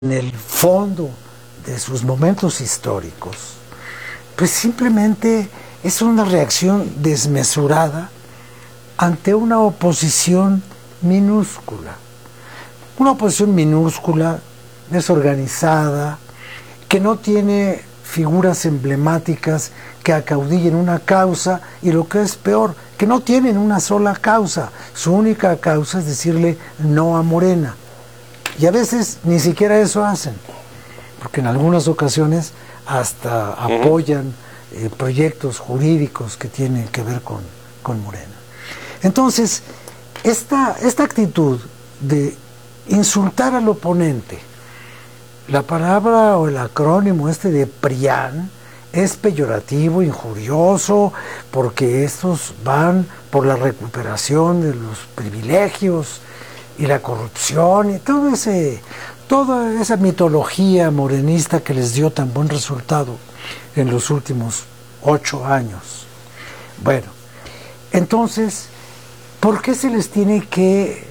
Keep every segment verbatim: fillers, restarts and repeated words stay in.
en el fondo de sus momentos históricos, pues simplemente es una reacción desmesurada ante una oposición minúscula. Una oposición minúscula, desorganizada, que no tiene figuras emblemáticas que acaudillen una causa, y lo que es peor, que no tienen una sola causa. Su única causa es decirle no a Morena. Y a veces ni siquiera eso hacen, porque en algunas ocasiones hasta apoyan eh, proyectos jurídicos que tienen que ver con, con Morena. Entonces, esta, esta actitud de insultar al oponente, la palabra o el acrónimo este de PRIAN es peyorativo, injurioso, porque estos van por la recuperación de los privilegios y la corrupción y todo ese, toda esa mitología morenista que les dio tan buen resultado en los últimos ocho años. Bueno, entonces, ¿por qué se les tiene que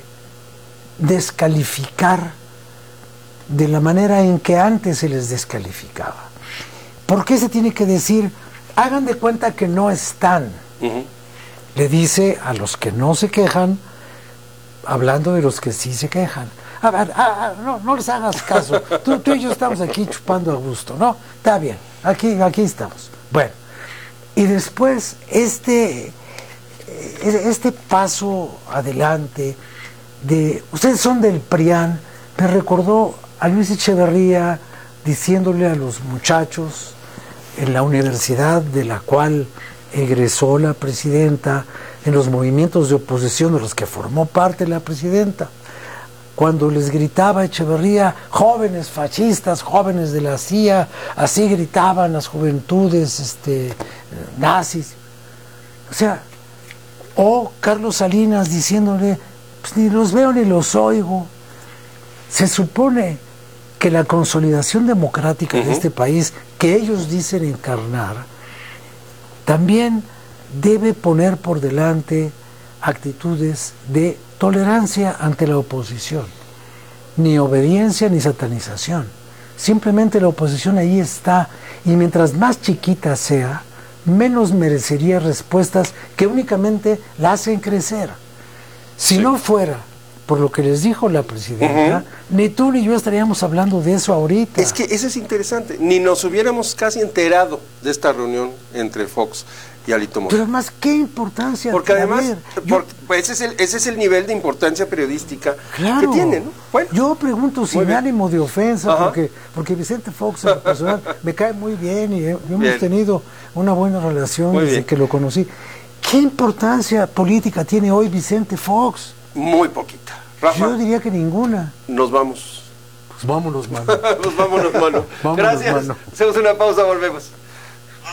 descalificar de la manera en que antes se les descalificaba? ¿Por qué se tiene que decir, hagan de cuenta que no están? Uh-huh. Le dice a los que no se quejan, hablando de los que sí se quejan. A ver, a, a, no, no les hagas caso. Tú, tú y yo estamos aquí chupando a gusto, ¿no? Está bien, aquí, aquí estamos. Bueno, y después este, este paso adelante de, ustedes son del PRIAN, me recordó a Luis Echeverría diciéndole a los muchachos en la universidad de la cual egresó la presidenta, en los movimientos de oposición de los que formó parte la presidenta, cuando les gritaba Echeverría, jóvenes fascistas, jóvenes de la C I A, así gritaban las juventudes este, nazis. O sea, o Carlos Salinas diciéndole, pues ni los veo ni los oigo. Se supone que la consolidación democrática uh-huh. de este país, que ellos dicen encarnar, también debe poner por delante actitudes de tolerancia ante la oposición, ni obediencia ni satanización. Simplemente la oposición ahí está, y mientras más chiquita sea, menos merecería respuestas que únicamente la hacen crecer. Si sí. no fuera por lo que les dijo la presidenta, uh-huh. ni tú ni yo estaríamos hablando de eso ahorita. Es que eso es interesante, ni nos hubiéramos casi enterado de esta reunión entre Fox y Alito Moreno. Pero además, ¿qué importancia? Porque además, ver, por, yo, pues ese, es el, ese es el nivel de importancia periodística claro, que tiene, ¿no? Bueno, yo pregunto sin bien. ánimo de ofensa, porque, porque Vicente Fox en lo personal me cae muy bien y hemos bien. tenido una buena relación muy desde bien. que lo conocí. ¿Qué importancia política tiene hoy Vicente Fox? Muy poquita. Rafa, yo diría que ninguna. Nos vamos. Pues vámonos, mano. Pues vámonos, mano. vámonos, Gracias. Mano. Hacemos una pausa, volvemos.